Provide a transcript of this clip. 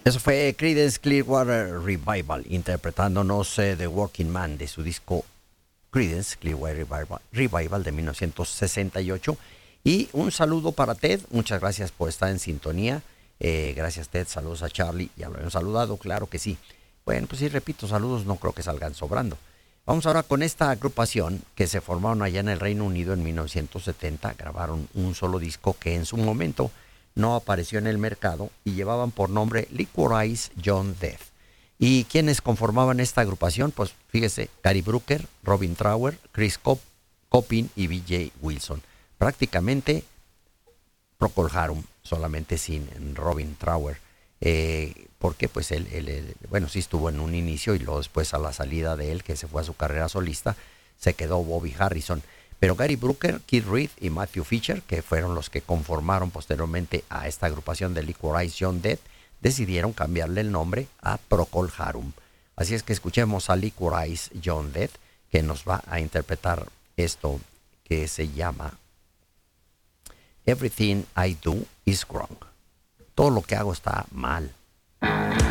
Eso fue Creedence Clearwater Revival, interpretándonos The Working Man de su disco Creedence Clearwater Revival de 1968. Y un saludo para Ted, muchas gracias por estar en sintonía. Gracias Ted, saludos a Charlie, ya lo habían saludado, claro que sí. Bueno, pues sí, repito, saludos no creo que salgan sobrando. Vamos ahora con esta agrupación que se formaron allá en el Reino Unido en 1970, grabaron un solo disco que en su momento no apareció en el mercado y llevaban por nombre Liquorice John Death. ¿Y quiénes conformaban esta agrupación? Pues fíjese, Gary Brooker, Robin Trower, Chris Coppin y B.J. Wilson. Prácticamente Procol Harum, solamente sin Robin Trower. Porque pues bueno, sí estuvo en un inicio y luego después a la salida de él, que se fue a su carrera solista, se quedó Bobby Harrison. Pero Gary Brooker, Keith Reed y Matthew Fisher, que fueron los que conformaron posteriormente a esta agrupación de Liquorice John Death, decidieron cambiarle el nombre a Procol Harum. Así es que escuchemos a Liquorice John Death, que nos va a interpretar esto que se llama Everything I Do Is Wrong. Todo lo que hago está mal.